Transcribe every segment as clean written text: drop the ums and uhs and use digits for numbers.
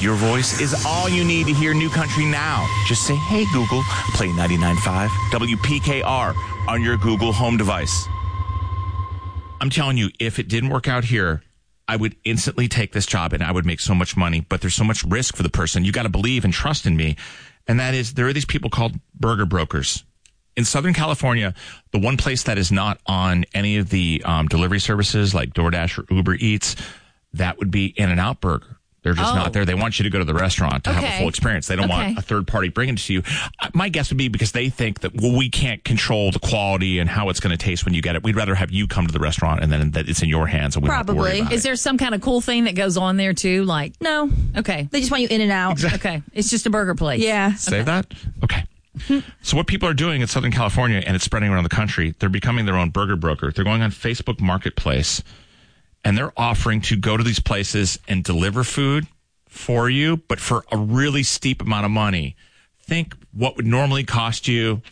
Your voice is all you need to hear New Country now. Just say, hey, Google, play 99.5 WPKR on your Google Home device. I'm telling you, if it didn't work out here, I would instantly take this job and I would make so much money. But there's so much risk for the person. You got to believe and trust in me. And that is, there are these people called burger brokers. In Southern California, the one place that is not on any of the delivery services like DoorDash or Uber Eats, that would be In-N-Out Burger. They're just not there. They want you to go to the restaurant to have a full experience. They don't want a third party bringing it to you. My guess would be because they think that, well, we can't control the quality and how it's going to taste when you get it. We'd rather have you come to the restaurant and then that it's in your hands. And we don't have to worry about Is there some kind of cool thing that goes on there too? Like, no. Okay. They just want you in and out. Exactly. Okay. It's just a burger place. Yeah. Save that? Okay. So what people are doing in Southern California, and it's spreading around the country, they're becoming their own burger broker. They're going on Facebook Marketplace, and they're offering to go to these places and deliver food for you, but for a really steep amount of money. Think what would normally cost you,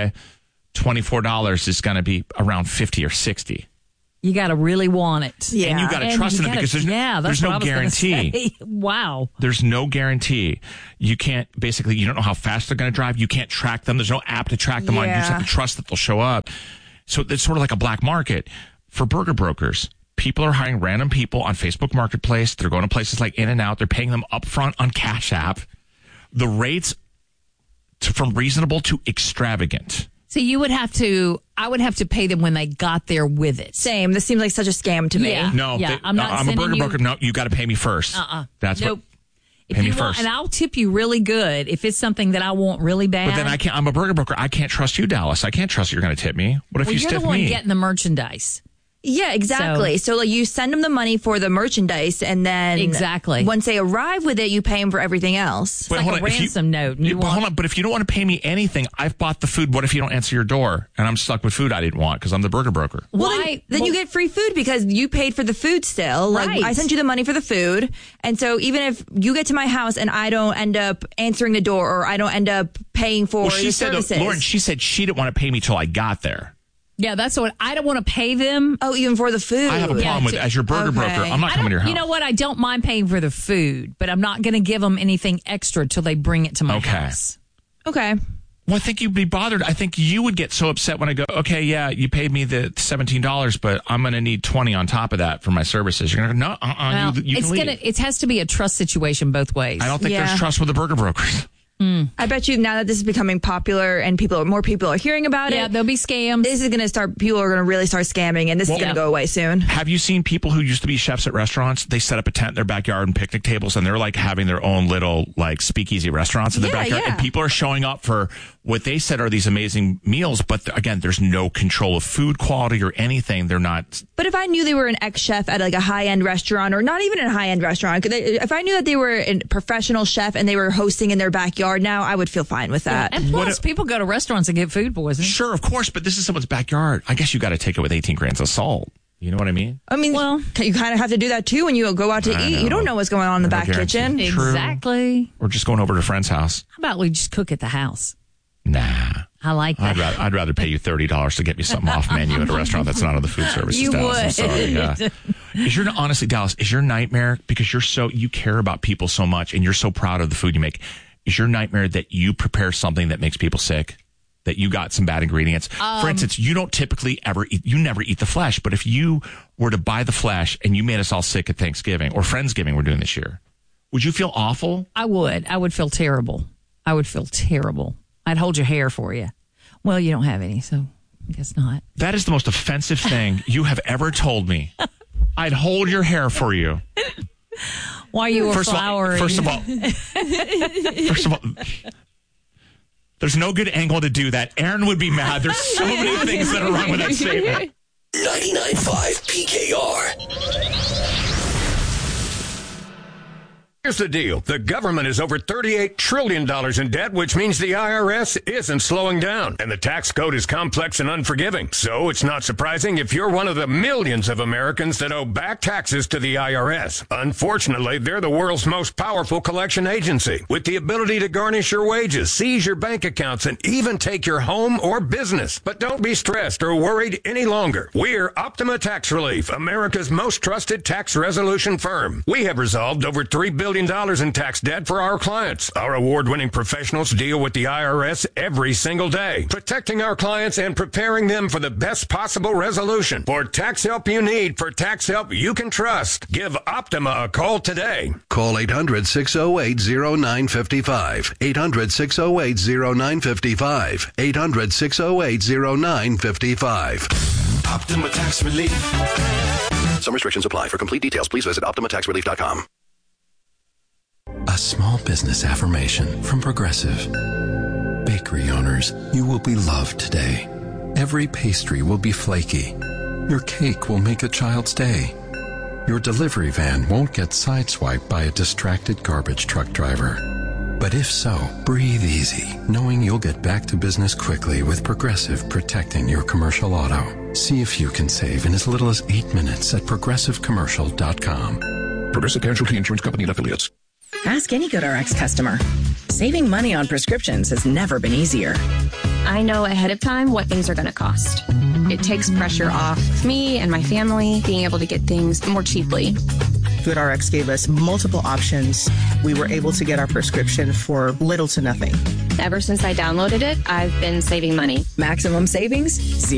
$24 is going to be around $50 or $60. You got to really want it. Yeah. And you got to trust in it because there's no guarantee. Wow. There's no guarantee. You can't, basically, you don't know how fast they're going to drive. You can't track them. There's no app to track them on. You just have to trust that they'll show up. So it's sort of like a black market for burger brokers. People are hiring random people on Facebook Marketplace. They're going to places like In-N-Out. They're paying them upfront on Cash App. The rates from reasonable to extravagant. So I would have to pay them when they got there with it. Same. This seems like such a scam to me. Yeah. No, I'm a burger broker. No, you got to pay me first. That's nope. Pay me first. And I'll tip you really good if it's something that I want really bad. But then I can't. I'm a burger broker. I can't trust you, Dallas. I can't trust that you're going to tip me. What if you stiff me? You're the one getting the merchandise. Yeah, exactly. So like you send them the money for the merchandise, and then once they arrive with it, you pay them for everything else. It's like a ransom note. Hold on, but if you don't want to pay me anything, I've bought the food. What if you don't answer your door and I'm stuck with food I didn't want because I'm the burger broker? Well, then you get free food because you paid for the food still. Like I sent you the money for the food, and so even if you get to my house and I don't end up answering the door or I don't end up paying for the services. Lauren, she said she didn't want to pay me till I got there. Yeah, that's what I don't want to pay them. Oh, even for the food. I have a problem with it. As your burger broker, I'm not coming to your house. You know what? I don't mind paying for the food, but I'm not going to give them anything extra till they bring it to my house. Okay. Well, I think you'd be bothered. I think you would get so upset when I go, okay, yeah, you paid me the $17, but I'm going to need $20 on top of that for my services. You're going to go, no, you can leave. It has to be a trust situation both ways. I don't think there's trust with the burger brokers. I bet you now that this is becoming popular and more people are hearing about it. Yeah, there'll be scams. This is going to people are going to really start scamming, and this is going to go away soon. Have you seen people who used to be chefs at restaurants? They set up a tent in their backyard and picnic tables, and they're like having their own little like speakeasy restaurants in their backyard. And people are showing up for what they said are these amazing meals, but again, there's no control of food quality or anything. They're not. But if I knew they were an ex-chef at like a high-end restaurant, or not even a high-end restaurant, if I knew that they were a professional chef and they were hosting in their backyard now, I would feel fine with that. Yeah. And plus, people go to restaurants and get food poisoning. Sure, of course, but this is someone's backyard. I guess you got to take it with 18 grains of salt. You know what I mean? I mean, well, you kind of have to do that too when you go out to eat. You don't know what's going on in the back kitchen. Exactly. Or just going over to a friend's house. How about we just cook at the house? Nah. I like that. I'd rather pay you $30 to get me something off menu at a restaurant that's not on the food services. You Dallas. would. I'm sorry. Yeah. Honestly, Dallas, is your nightmare, because you care about people so much and you're so proud of the food you make, is your nightmare that you prepare something that makes people sick? That you got some bad ingredients? For instance, you don't typically you never eat the flesh, but if you were to buy the flesh and you made us all sick at Thanksgiving or Friendsgiving we're doing this year, would you feel awful? I would feel terrible. I'd hold your hair for you. Well, you don't have any, so I guess not. That is the most offensive thing you have ever told me. I'd hold your hair for you. While you were flowering. First of all, there's no good angle to do that. Aaron would be mad. There's so many things that are wrong with that statement. 99.5 PKR. Here's the deal. The government is over $38 trillion in debt, which means the IRS isn't slowing down. And the tax code is complex and unforgiving. So it's not surprising if you're one of the millions of Americans that owe back taxes to the IRS. Unfortunately, they're the world's most powerful collection agency, with the ability to garnish your wages, seize your bank accounts, and even take your home or business. But don't be stressed or worried any longer. We're Optima Tax Relief, America's most trusted tax resolution firm. We have resolved over $3 billion million in tax debt for our clients. Our award-winning professionals deal with the IRS every single day, protecting our clients and preparing them for the best possible resolution. For tax help you need, for tax help you can trust, give Optima a call today. Call 800-608-0955. 800-608-0955. 800-608-0955. Optima Tax Relief. Some restrictions apply. For complete details, please visit OptimaTaxRelief.com. A small business affirmation from Progressive. Bakery owners, you will be loved today. Every pastry will be flaky. Your cake will make a child's day. Your delivery van won't get sideswiped by a distracted garbage truck driver. But if so, breathe easy, knowing you'll get back to business quickly with Progressive protecting your commercial auto. See if you can save in as little as 8 minutes at progressivecommercial.com. Progressive Casualty Insurance Company and Affiliates. Ask any GoodRx customer. Saving money on prescriptions has never been easier. I know ahead of time what things are going to cost. It takes pressure off me and my family being able to get things more cheaply. GoodRx gave us multiple options. We were able to get our prescription for little to nothing. Ever since I downloaded it, I've been saving money. Maximum savings? 0.